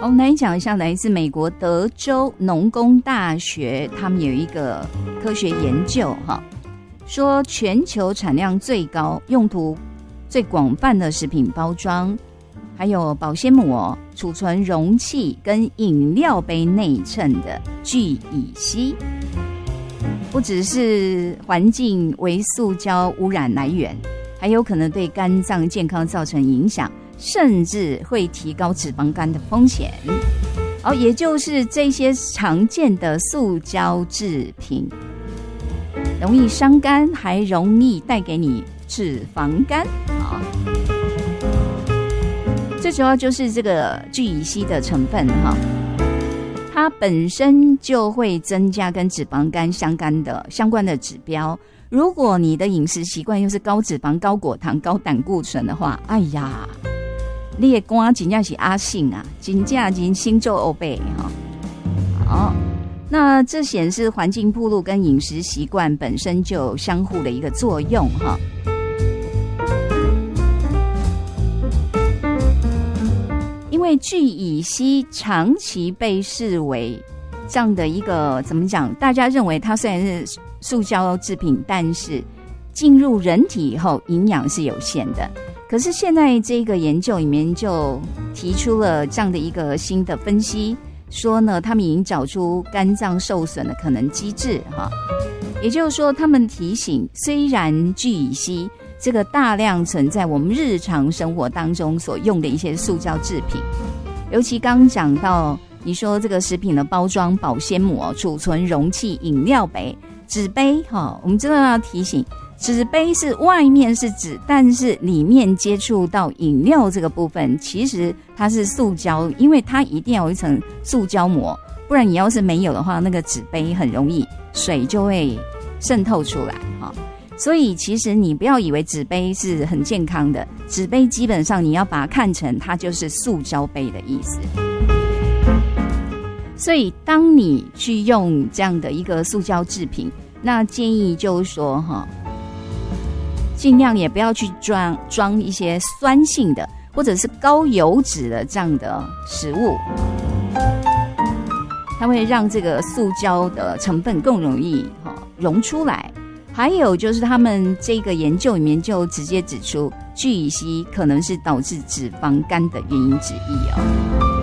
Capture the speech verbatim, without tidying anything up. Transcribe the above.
我们来讲一下来自美国德州农工大学，他们有一个科学研究哈，说全球产量最高、用途最广泛的食品包装，还有保鲜膜、储存容器跟饮料杯内衬的聚乙烯，不只是环境为塑胶污染来源，还有可能对肝脏健康造成影响，甚至会提高脂肪肝的风险。好，也就是这些常见的塑胶制品容易伤肝，还容易带给你脂肪肝。好，最主要就是这个聚乙烯的成分哈，它本身就会增加跟脂肪肝相干的相关的指标。如果你的饮食习惯又是高脂肪、高果糖、高胆固醇的话，哎呀，你的肝真的是阿信啊，真正已经心皱欧背哈。好，那这显示环境暴露跟饮食习惯本身就有相互的一个作用哈。因为聚乙烯长期被视为这样的一个怎么讲？大家认为它虽然是塑胶制品，但是进入人体以后营养是有限的。可是现在这个研究里面就提出了这样的一个新的分析，说呢，他们已经找出肝脏受损的可能机制哈。也就是说，他们提醒，虽然聚乙烯这个大量存在我们日常生活当中所用的一些塑胶制品，尤其刚讲到你说这个食品的包装、保鲜膜、储存容器、饮料杯、纸杯哈，我们真的要提醒，纸杯是外面是纸，但是里面接触到饮料这个部分，其实它是塑胶，因为它一定要有一层塑胶膜，不然你要是没有的话，那个纸杯很容易水就会渗透出来哈。所以其实你不要以为纸杯是很健康的，纸杯基本上你要把它看成它就是塑胶杯的意思。所以当你去用这样的一个塑胶制品，那建议就是说哈，尽量也不要去装装一些酸性的或者是高油脂的这样的食物，它会让这个塑胶的成分更容易哈溶出来。还有就是他们这个研究里面就直接指出，聚乙烯可能是导致脂肪肝的原因之一哦。